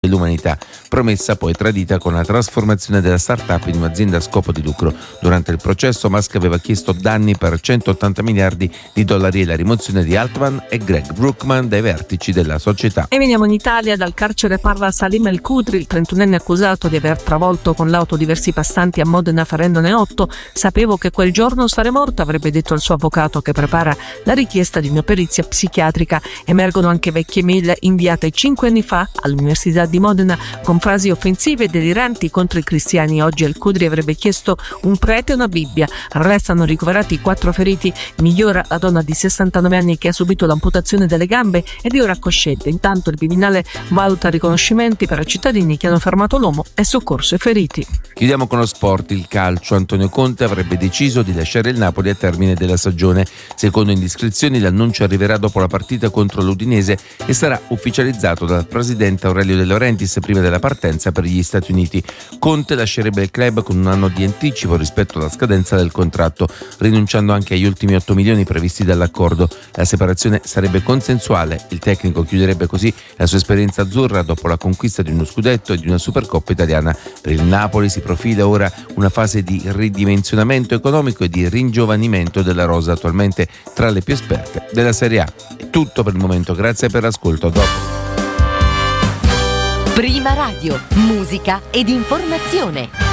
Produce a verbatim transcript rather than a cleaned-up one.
dell'umanità, promessa poi tradita con la trasformazione della startup in un'azienda a scopo di lucro. Durante il processo Musk aveva chiesto danni per centottanta miliardi di dollari e la rimozione di Altman e Greg Brookman dai vertici della società. E veniamo in Italia. Dal carcere parla Salim El Kudri, il trentunenne accusato di aver travolto con l'auto diversi passanti a Modena ferendone otto. Sapevo che quel giorno sarei morto, avrebbe detto il suo avvocato che prepara la richiesta di una perizia psichiatrica. Emergono anche vecchie mail inviate cinque anni fa all'Università di Modena con frasi offensive e deliranti contro i cristiani. Oggi El Kudri avrebbe chiesto un prete e una Bibbia. Restano ricoverati quattro feriti. Migliora la donna di sessantanove anni che ha subito l'amputazione delle gambe ed è ora cosciente. Intanto il Viminale valuta riconoscimenti per i cittadini che hanno fermato l'uomo e soccorso i feriti. Chiudiamo con lo sport, il calcio. Antonio Conte avrebbe deciso di lasciare il Napoli a termine della stagione. Secondo indiscrezioni l'annuncio arriverà dopo la partita contro l'Udinese e sarà ufficializzato dal presidente Aurelio De Laurentiis prima della partenza per gli Stati Uniti. Conte lascerebbe il club con un anno di anticipo rispetto alla scadenza del contratto, rinunciando anche agli ultimi otto milioni previsti dall'accordo. La separazione sarebbe consensuale, il tecnico chiuderebbe così la sua esperienza azzurra dopo la conquista di uno scudetto e di una Supercoppa italiana. Per il Napoli si profila ora una fase di ridimensionamento economico e di ringiovanimento della rosa, attualmente tra le più esperte della Serie A. È tutto per il momento, grazie per l'ascolto, a dopo. Prima Radio, musica ed informazione.